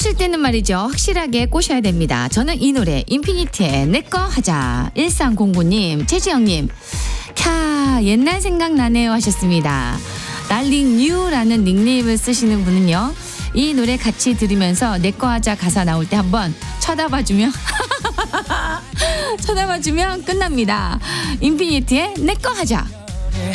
꼬실 때는 말이죠. 확실하게 꼬셔야 됩니다. 저는 이 노래 인피니티의 내꺼 하자. 1309님, 최지영님, 캬 옛날 생각나네요 하셨습니다. 달링 뉴라는 닉네임을 쓰시는 분은요, 이 노래 같이 들으면서 내꺼 하자 가사 나올 때 한번 쳐다봐주면 쳐다봐주면 끝납니다. 인피니티의 내꺼 하자.